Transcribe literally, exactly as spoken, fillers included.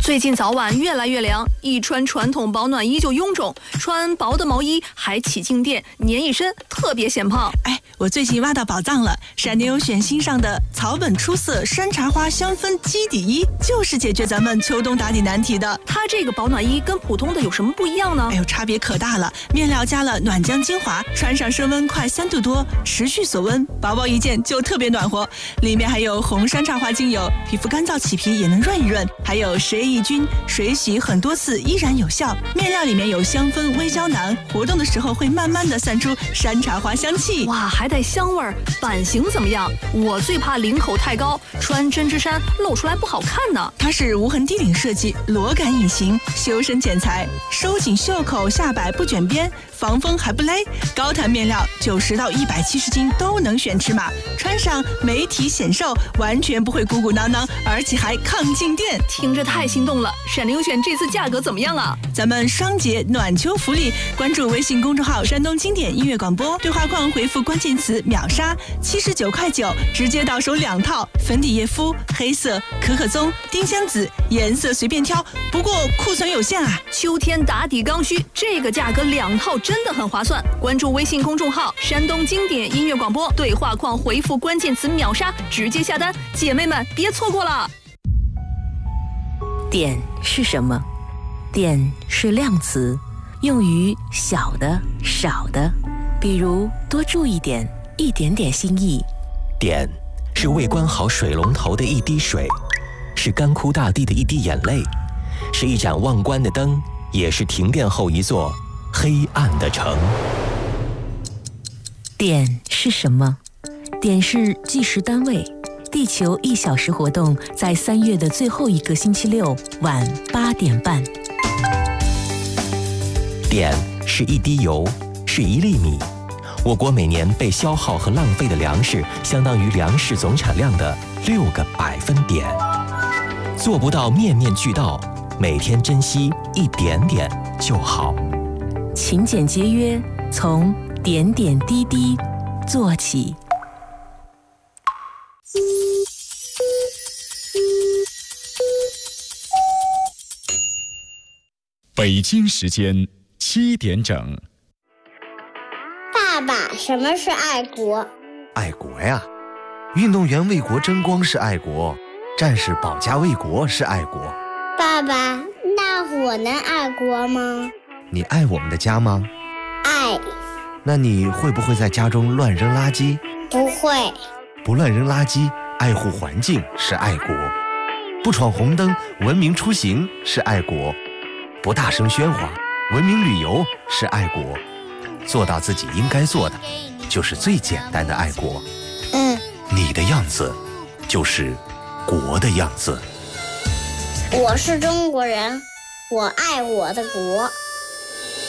最近早晚越来越凉，一穿传统保暖衣就臃肿，穿薄的毛衣还起静电，粘一身，特别显胖。 哎，我最近挖到宝藏了，闪电优选新上的草本出色山茶花香氛基底衣，就是解决咱们秋冬打底难题的。 它这个保暖衣跟普通的有什么不一样呢？ 哎呦，差别可大了！面料加了暖浆精华，穿上升温快三度多，持续锁温，薄薄一件就特别暖和。里面还有红山茶花精油，皮肤干燥起皮也能润一润，还有十 A 抑菌，水洗很多次依然有效。面料里面有香氛微胶囊，活动的时候会慢慢的散出山茶花香气。 哇，还带香味儿。版型怎么样？我最怕领口太高，穿针织衫露出来不好看呢。 它是无痕低领设计，裸感隐形，修身剪裁，收紧袖口下摆不卷边，防风还不勒。高弹面料，九十到一百七十斤都能选尺码，穿上美体显瘦，完全不会鼓鼓囊囊，而且还抗静电。 听着太心动了，闪灵优选这次价格怎么样啊？ 咱们双节暖秋福利，关注微信公众号山东经典音乐广播，对话框回复关键词秒杀，七十九块九，直接到手两套，粉底液肤、黑色、可可棕、丁香紫，颜色随便挑，不过库存有限啊。 秋天打底刚需，这个价格两套真的很划算。关注微信公众号山东经典音乐广播，对话框回复关键词秒杀，直接下单，姐妹们别错过了。 点是什么？点是量词，用于小的、少的，比如多注意点，一点点心意。 点是未关好水龙头的一滴水，是干枯大地的一滴眼泪，是一盏忘关的灯，也是停电后一座黑暗的城。 点是什么？点是计时单位。地球一小时活动在三月的最后一个星期六晚八点半。 点是一滴油，是一粒米。我国每年被消耗和浪费的粮食，相当于粮食总产量的六个百分点。做不到面面俱到，每天珍惜一点点就好。 勤俭节约，从点点滴滴做起。 北京时间七点整。 爸爸，什么是爱国？ 爱国呀，运动员为国争光是爱国，战士保家卫国是爱国。 爸爸，那我能爱国吗？ 你爱我们的家吗？ 爱。 那你会不会在家中乱扔垃圾？ 不会。 不乱扔垃圾，爱护环境是爱国。不闯红灯，文明出行是爱国。不大声喧哗，文明旅游是爱国。做到自己应该做的，就是最简单的爱国。 嗯， 你的样子就是国的样子。 我是中国人，我爱我的国。